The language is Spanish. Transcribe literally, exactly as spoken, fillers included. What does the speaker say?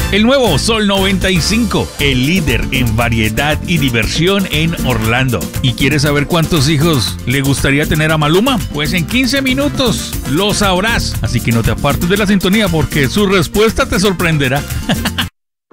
El nuevo Sol noventa y cinco, el líder en variedad y diversión en Orlando. ¿Y quieres saber cuántos hijos le gustaría tener a Maluma? Pues en quince minutos lo sabrás. Así que no te apartes de la sintonía porque su respuesta te sorprenderá.